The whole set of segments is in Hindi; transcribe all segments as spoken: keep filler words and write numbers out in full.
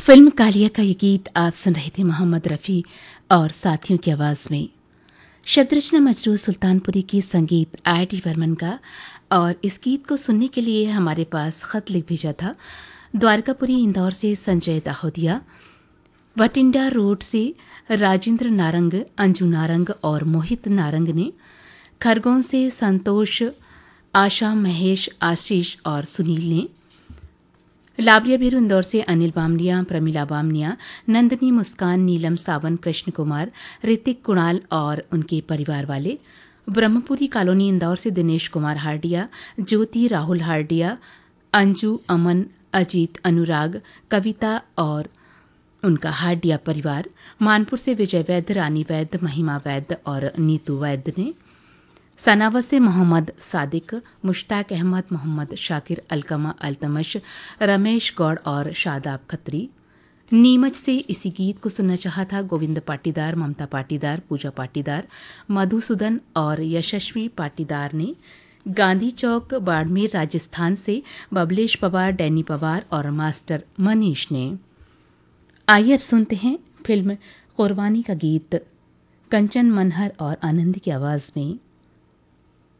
फिल्म कालिया का ये गीत आप सुन रहे थे मोहम्मद रफ़ी और साथियों की आवाज़ में। शब्द रचना मजरूह सुल्तानपुरी की, संगीत आर डी बर्मन का। और इस गीत को सुनने के लिए हमारे पास ख़त लिख भेजा था द्वारकापुरी इंदौर से संजय दाहोदिया, भटिंडा रोड से राजेंद्र नारंग, अंजू नारंग और मोहित नारंग ने, खरगोन से संतोष, आशा, महेश, आशीष और सुनील ने, लाबलिया बेरू इंदौर से अनिल बामनिया, प्रमिला बामनिया, नंदनी, मुस्कान, नीलम, सावन, कृष्ण कुमार, ऋतिक, कुणाल और उनके परिवार वाले, ब्रह्मपुरी कॉलोनी इंदौर से दिनेश कुमार हार्डिया, ज्योति, राहुल हार्डिया, अंजू, अमन, अजीत, अनुराग, कविता और उनका हार्डिया परिवार, मानपुर से विजय वैद्य, रानी वैद्य, महिमा वैद्य और नीतू वैद्य ने, सनावत से मोहम्मद सादिक, मुश्ताक अहमद, मोहम्मद शाकिर, अलकमा अल्तमश, रमेश गौड़ और शादाब खत्री। नीमच से इसी गीत को सुनना चाहा था गोविंद पाटीदार, ममता पाटीदार, पूजा पाटीदार, मधुसूदन और यशस्वी पाटीदार ने। गांधी चौक, बाड़मेर, राजस्थान से बबलेश पवार, डैनी पवार और मास्टर मनीष ने। आइए अब सुनते हैं फिल्म कुर्बानी का गीत कंचन मनहर और आनंद की आवाज़ में।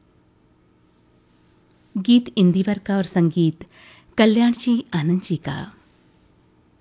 गीत इंदिवर का और संगीत कल्याण जी आनंद जी का।